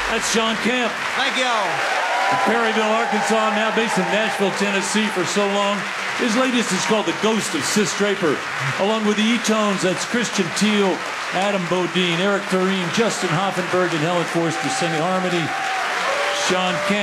That's Sean Kemp. Thank y'all. Perryville, Arkansas, now based in Nashville, Tennessee for so long. His latest is called The Ghost of Sis Draper. Along with the E-Tones, that's Christian Teal, Adam Bodine, Eric Thurine, Justin Hoffenberg, and Helen Forster singing harmony. Sean Kemp.